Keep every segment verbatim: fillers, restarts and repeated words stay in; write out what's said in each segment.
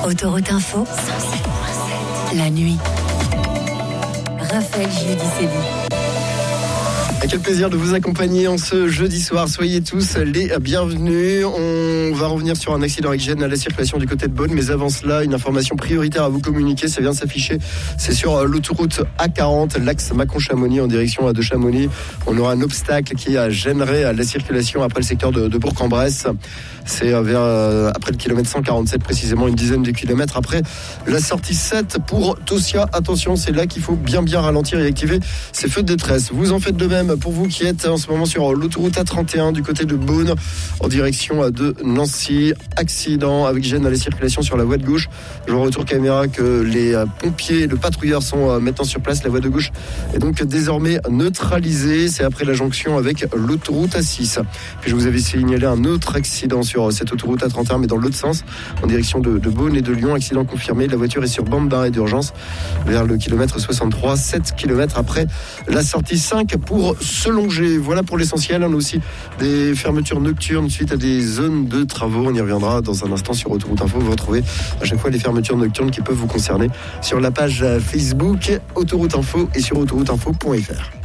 Autoroute Info, la nuit. Raphaël Giudicelli. Quel plaisir de vous accompagner en ce jeudi soir. Soyez tous les bienvenus. On va revenir sur un accident avec gêne à la circulation du côté de Beaune. Mais avant cela, une information prioritaire à vous communiquer. Ça vient de s'afficher. C'est sur l'autoroute A quarante, l'axe Mâcon-Chamonix en direction de Chamonix. On aura un obstacle qui gênerait à la circulation après le secteur de, de Bourg-en-Bresse. C'est vers, euh, après le kilomètre cent quarante-sept, précisément une dizaine de kilomètres après la sortie sept pour Tossia. Attention, c'est là qu'il faut bien bien ralentir et activer ces feux de détresse. Vous en faites de même pour vous qui êtes en ce moment sur l'autoroute A trente et un du côté de Beaune en direction de Nancy. Accident avec gêne à la circulation sur la voie de gauche. Je vois retour caméra que les pompiers et le patrouilleur sont maintenant sur place. La voie de gauche est donc désormais neutralisée. C'est après la jonction avec l'autoroute A six. Puis je vous avais signalé un autre accident sur cette autoroute A trente et un, mais dans l'autre sens, en direction de, de Beaune et de Lyon. Accident confirmé. La voiture est sur bande d'arrêt d'urgence vers le kilomètre soixante-trois, sept kilomètres après la sortie cinq pour se longer. Voilà pour l'essentiel. On a aussi des fermetures nocturnes suite à des zones de travaux. On y reviendra dans un instant sur Autoroute Info. Vous retrouvez à chaque fois les fermetures nocturnes qui peuvent vous concerner sur la page Facebook Autoroute Info et sur autoroute info point f r.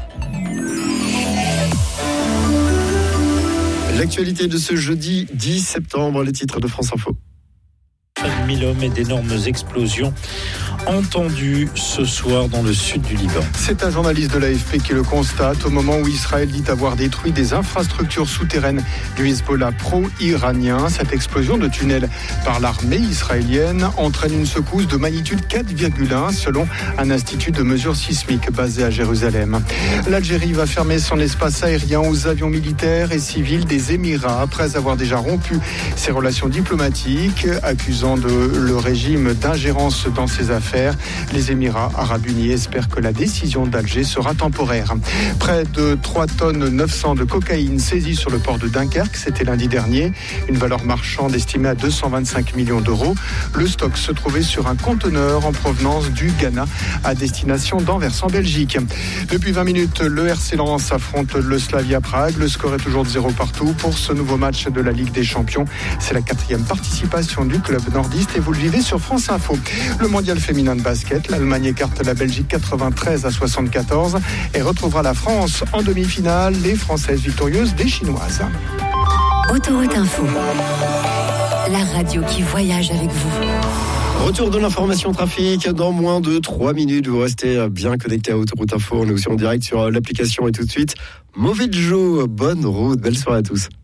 L'actualité de ce jeudi dix septembre, les titres de France Info. mille hommes et d'énormes explosions entendues ce soir dans le sud du Liban. C'est un journaliste de l'A F P qui le constate au moment où Israël dit avoir détruit des infrastructures souterraines du Hezbollah pro-iranien. Cette explosion de tunnel par l'armée israélienne entraîne une secousse de magnitude quatre virgule un selon un institut de mesures sismiques basé à Jérusalem. L'Algérie va fermer son espace aérien aux avions militaires et civils des Émirats après avoir déjà rompu ses relations diplomatiques, accusant de le régime d'ingérence dans ses affaires. Les Émirats arabes unis espèrent que la décision d'Alger sera temporaire. Près de trois tonnes neuf cents de cocaïne saisie sur le port de Dunkerque, c'était lundi dernier, une valeur marchande estimée à deux cent vingt-cinq millions d'euros. Le stock se trouvait sur un conteneur en provenance du Ghana à destination d'Anvers en Belgique. Depuis vingt minutes, le R C Lens affronte le Slavia Prague. Le score est toujours de zéro partout pour ce nouveau match de la Ligue des Champions. C'est la quatrième participation du club nordiste et vous le vivez sur France Info. Le mondial féminin de basket, l'Allemagne écarte la Belgique quatre-vingt-treize à soixante-quatorze et retrouvera la France en demi-finale, les Françaises victorieuses des Chinoises. Autoroute Info, la radio qui voyage avec vous. Retour de l'information trafic dans moins de trois minutes. Vous restez bien connectés à Autoroute Info. On est aussi en direct sur l'application et tout de suite, Mauvais Joe, bonne route, belle soirée à tous.